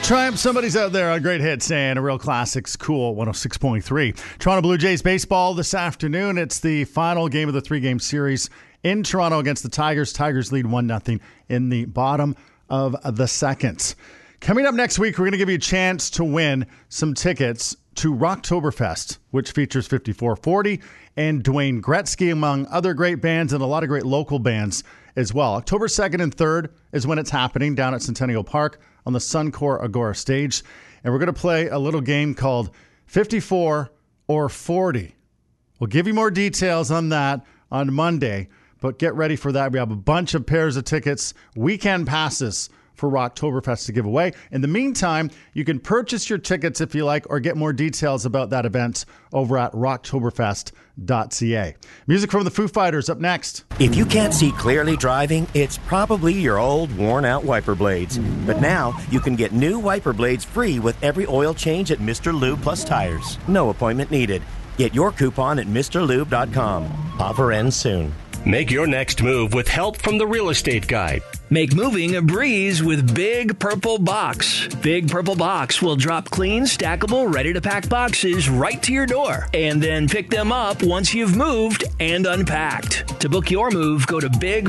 Triumph, somebody's out there on Great Hits and a real classics, cool 106.3. Toronto Blue Jays baseball this afternoon. It's the final game of the three-game series in Toronto against the Tigers. Tigers lead 1-0 in the bottom of the second. Coming up next week, we're going to give you a chance to win some tickets to Rocktoberfest, which features 5440 and Dwayne Gretzky, among other great bands and a lot of great local bands as well. October 2nd and 3rd is when it's happening down at Centennial Park on the Suncor Agora stage. And we're going to play a little game called 54 or 40. We'll give you more details on that on Monday, but get ready for that. We have a bunch of pairs of tickets, weekend passes for Rocktoberfest to give away. In the meantime, you can purchase your tickets if you like or get more details about that event over at rocktoberfest.ca. Music from the Foo Fighters up next. If you can't see clearly driving, it's probably your old worn-out wiper blades. But now you can get new wiper blades free with every oil change at Mr. Lube Plus Tires. No appointment needed. Get your coupon at MrLube.com. Offer ends soon. Make your next move with help from the Real Estate Guide. Make moving a breeze with Big Purple Box. Big Purple Box will drop clean, stackable, ready-to-pack boxes right to your door and then pick them up once you've moved and unpacked. To book your move, go to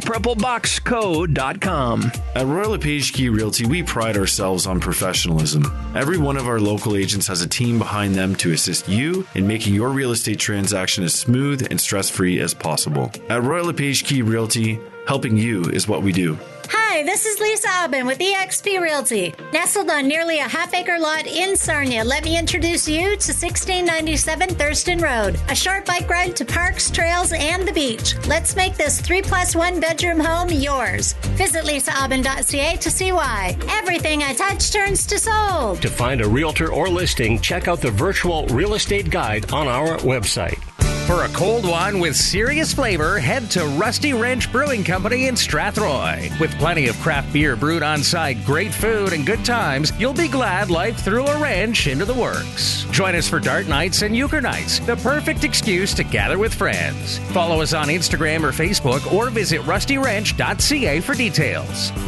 bigpurpleboxco.com. At Royal LePage Key Realty, we pride ourselves on professionalism. Every one of our local agents has a team behind them to assist you in making your real estate transaction as smooth and stress-free as possible. At Royal LePage Key Realty, helping you is what we do. Hi, this is Lisa Aubin with eXp Realty. Nestled on nearly a half-acre lot in Sarnia, let me introduce you to 1697 Thurston Road. A short bike ride to parks, trails, and the beach. Let's make this 3+ 1 bedroom home yours. Visit lisaaubin.ca to see why. Everything I touch turns to sold. To find a realtor or listing, check out the virtual real estate guide on our website. For a cold one with serious flavor, head to Rusty Wrench Brewing Company in Strathroy. With plenty of craft beer brewed on site, great food, and good times, you'll be glad life threw a wrench into the works. Join us for dart nights and euchre nights, the perfect excuse to gather with friends. Follow us on Instagram or Facebook or visit rustywrench.ca for details.